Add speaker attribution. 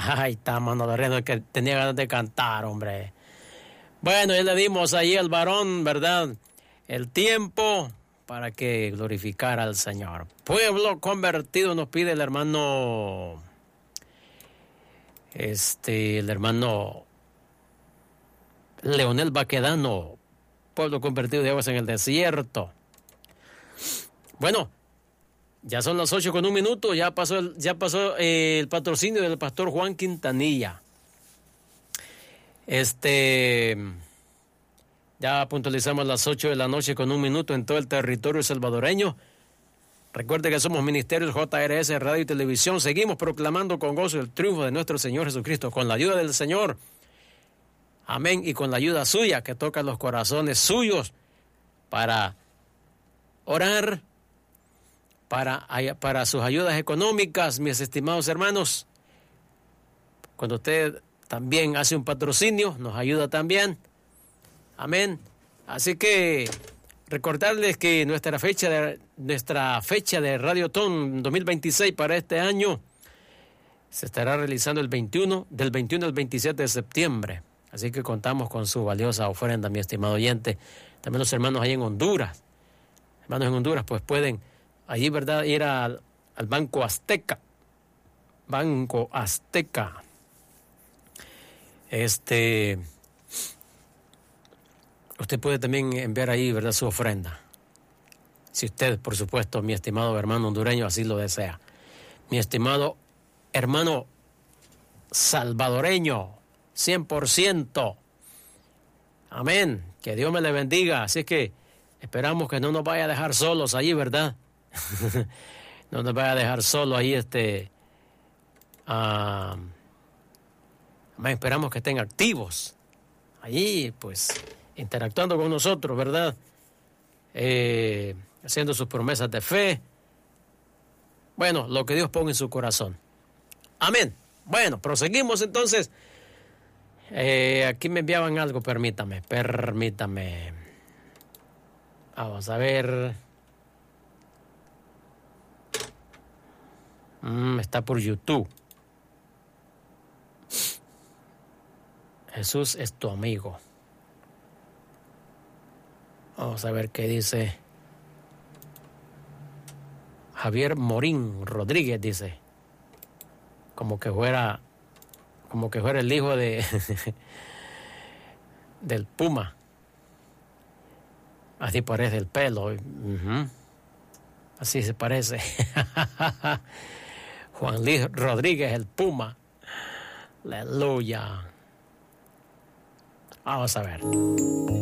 Speaker 1: Ay, está Manolo Herrera, que tenía ganas de cantar, hombre. Bueno, ya le dimos ahí al varón, ¿verdad? El tiempo para que glorificara al Señor. Pueblo convertido nos pide el hermano, el hermano Leonel Baquedano. Pueblo convertido de aguas en el desierto. Bueno, ya son las 8:01, ya pasó el patrocinio del pastor Juan Quintanilla. Ya puntualizamos las 8:01 en todo el territorio salvadoreño. Recuerde que somos Ministerios JRS Radio y Televisión. Seguimos proclamando con gozo el triunfo de nuestro Señor Jesucristo, con la ayuda del Señor. Amén. Y con la ayuda suya, que toca los corazones suyos para orar, para sus ayudas económicas, mis estimados hermanos. Cuando usted también hace un patrocinio, nos ayuda también. Amén. Así que recordarles que nuestra fecha de Radiotón 2026 para este año se estará realizando del 21 al 27 de septiembre. Así que contamos con su valiosa ofrenda, mi estimado oyente. También los hermanos ahí en Honduras. Hermanos en Honduras, pues pueden allí, ¿verdad?, ir al Banco Azteca. Banco Azteca. Usted puede también enviar ahí, ¿verdad?, su ofrenda. Si usted, por supuesto, mi estimado hermano hondureño, así lo desea. Mi estimado hermano salvadoreño, 100%. Amén. Que Dios me le bendiga. Así que esperamos que no nos vaya a dejar solos allí, ¿verdad? No nos vaya a dejar solo ahí, esperamos que estén activos allí, pues, interactuando con nosotros, ¿verdad? Haciendo sus promesas de fe. Bueno, lo que Dios ponga en su corazón. Amén. Bueno, proseguimos entonces. Aquí me enviaban algo, permítame. Vamos a ver. Está por YouTube. Jesús es tu amigo. Vamos a ver qué dice. Javier Morín Rodríguez dice. Como que fuera el hijo de del Puma. Así parece el pelo. Así se parece. Juan Luis Rodríguez, el Puma. Aleluya. Vamos a ver.